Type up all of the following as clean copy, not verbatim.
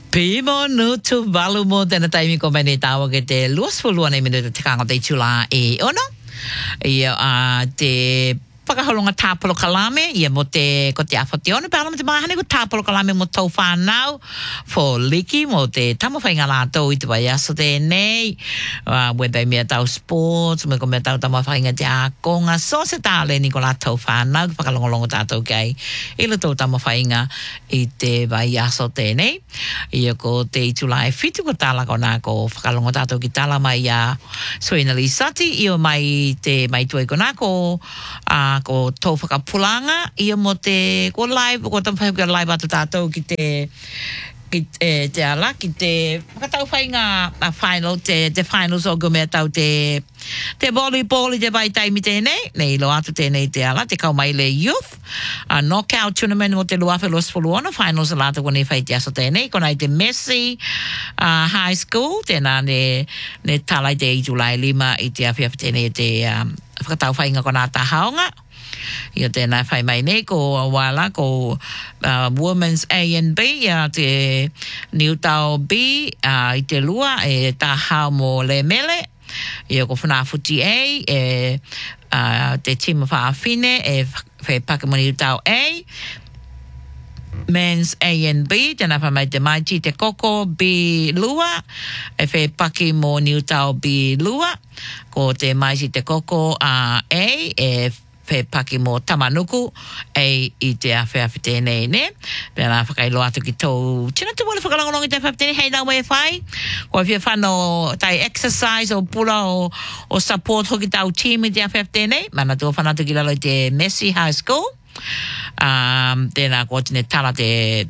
Pimo no tu balu mo tena taimi ko mani tawa ke te luas puluan e minuto te kanga te chula e ono. Ia te whakaholonga tāpolo kalame, ia mo te, ko te awhati ono, pēhala mo te mahane ko tāpolo kalame mo tau whānau, fo liki mo te tamawhainga lātou i te wai aso tēnei, whether mea tau sports, me ko mea tau tamawhainga te ākonga, so se tāle ni ko lātou whānau, whakalongolongo tātou kei, i latou tamawhainga i te wai aso tēnei, ia ko te itulai whitu ko tāla ko nā ko whakalongo tātou ki tāla mai a Suena Lisati, ia mai te mai tuai ko nā ko tō whakapulanga, ia mo te, ko live, ko tamwhai ko live atu tātou ki te ala, ki te whakatau whainga a final, te finals o gumea tau te volleyball i te vai taimi tēnei, nei lo atu tēnei te ala, te kaumaile youth, knockout tournament mo te luafe los fuluona, finals a lata kone whai te aso tēnei, kona i te Messi high school, tēnā ne talai te i July 5 i te awhiawhi tēnei te whakatau whainga kona tā haonga. Ia tēnā whai mai nei ko wala ko Women's A and B te Niutau B i te lua e tā hao mo le mele ia ko whanawhuti A te tima whaafine e whai Pakamo Niutau A Men's A and B, tēnā whamai te maiti te koko B lua, e whai paki mo Niutau B lua, ko te maiti te koko A e whai paki mo Tamanuku i te awhiawhi tēnei ne. Tēnā whakailo atu ki tō, tina te wale whakalongolong i te awhiawhi tēnei, hei nā wei whai. Ko whia whano tai exercise o pula o support hoki tau team i te awhiawhi tēnei. Mana tō whanatu ki lalo i te Messi High School. Tēnā ko tine tala te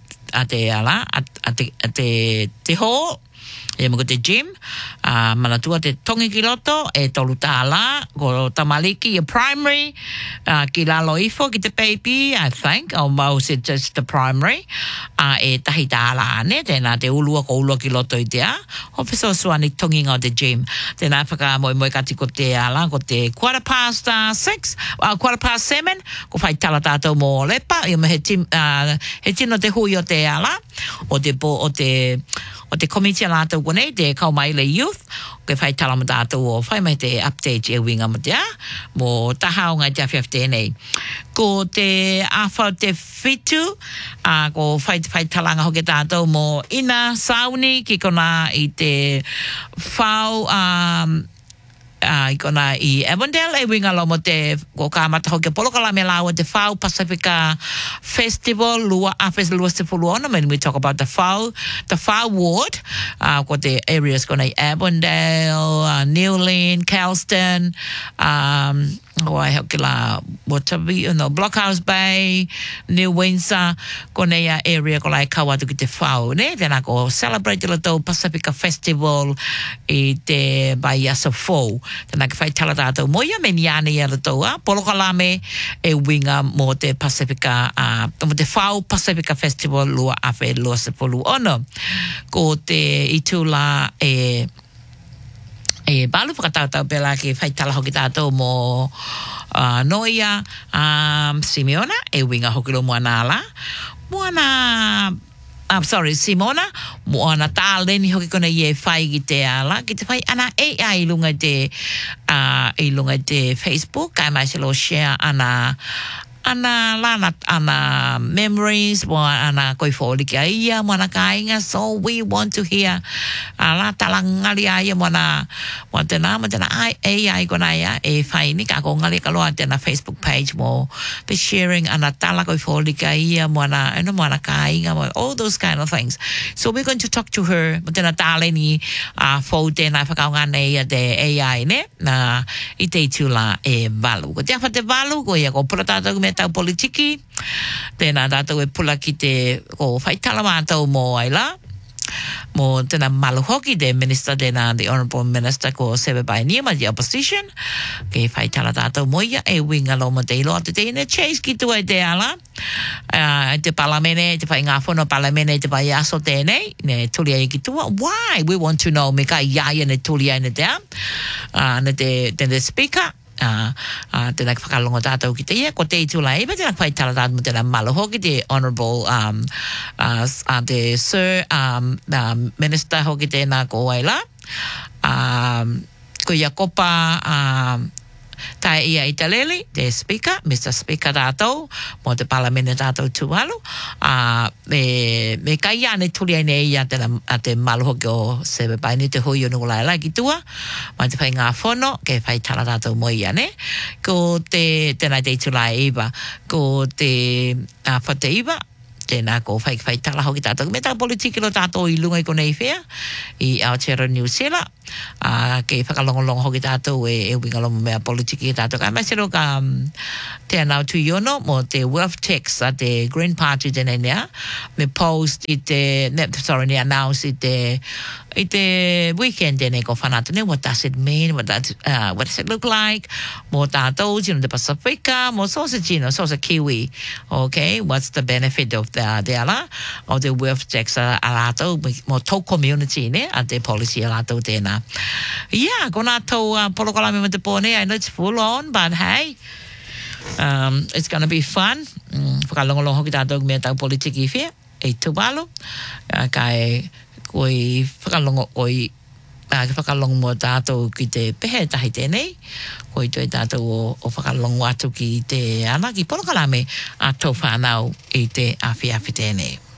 hall. E mo te gym, mana tua te tongi ki loto, e tolu tāla, ko tamaliki, a primary, ki lalo ifo, ki te baby, I think, or most it's just the primary, e tahi tāla ane, tēnā te ulua ko ulua ki loto i te a, hopeso suani tongi ngā te gym. Tēnā whaka moi kati ko te ala, ko te 7:15, 7:15, ko whai tala tātou mō lepa, i me he tino te hui o te ala, o te komiti lātou konei, te kaumaile youth, ke whai tala mo tātou o whai mai te update e winga mo te a, mo tahao ngai te awhiawhi tēnei. Ko te awha te whitu, ko whai talanga hoke tātou mo ina sauni, ki kona i te whau, i kona i Avondale, e winga lo mo te ko kāmata hoke polokalame lawa te Whau Pacifica Festival, lua awhes lua se puluona, when we talk about the Whau Ward, ko te areas kona i Avondale, Newlyn, Kelston, ai hoki la Watabi, Blockhouse Bay, New Windsor, kona ia area ko lai kawatu ki te Whau, ne? Tēnā ko celebrate la tau Pacifica Festival i te Baiasa Fall. Tēnā ki whai tala tātou moia, me niane ia ratou polokalame e winga mo te Pacifica, mo te Whau Pacifica Festival lua awhe lua se polu ono. Ko te itula balu whakatautau pela ki whai tala hoki tātou mo Noia Simeona, e winga hoki lo moana ala. Simona, moana tāleni hoki kona i e whai ki te ala, ki te whai ana AI lunga te Facebook, kai mai se lo share ana memories, mo ana koi fōli ki aia, mo ana kāinga, so we want to hear la talangali aia, mo tēnā AI kona ia, e whaini, ka ko ngali ka loa tēnā Facebook page, mo te sharing ana tala koi fōli ki aia, mo ana kāinga, all those kind of things. So we're going to talk to her, mo tēnā tāleni fō tēnā whakaunga nei te AI, ne? I te tula e walu. Ko te awha te walu, ko ia ko pura tātou me tau politiki, tēnā tātou e pula ki te ko whaitala mātou mō aila, mō tēnā malu hoki te minister tēnā, the honourable minister ko Sebe Bainiama, the opposition, ke whaitala tātou moia e winga lo mo te ilo atu tēne chase ki tua e te ala, te palamene, te whai ngā whono palamene te whai aso tēnei, ne tulia i ki tua, why? We want to know, me kai iaia ne tulia i ne te ne te speaker, te nak whakalongo tātou ki te ia, ko te Julai, te nak whai tala tātou te na malo hoki te Honourable te Sir Minister hoki te nā ko waila, ko ia kopa tai ia i taleli, te Speaker, Mr. Speaker tātou, mo te Parliament tātou tualu, me kai ane tuli ai nei a te malo hoki o sebe pai ni te hui o nungulai lai ki tua, mai te whai ngā whono, ke whai tala tātou mo ia ne, ko tēnai te Julai iwa, ko te whate iwa, tēnā ko whai tala hoki tātou, me tā politiki lo tātou i lunga i konei whea, i Aotearoa New Zealand, ke whakalongolongo hoki tātou e wingalongo mea politiki tātou. Mai sero ka tēnā tui ono mo te wealth tax a te Green Party tēnei nea, me post i te, announce i te weekend tēnei ko whanatu ne, what does it mean, what does it look like, mo tātou, the Pacifica, mo sosa Kiwi, okay, what's the benefit of the ala, o te wealth tax a rātou, mo tau community ne, a te policy a rātou tēnā. Yeah, ko nā tau polokalame me te pōne, I know it's full on, but hey, it's going to be fun. Whakalongolong hoki tātou mea tau politiki whia, e tuwalo, kai koi whakalongo mo tātou ki te pehe tahi tēnei, koi tui tātou o whakalongo atu ki te ana, ki polokalame a tau whanau i te awhi tēnei.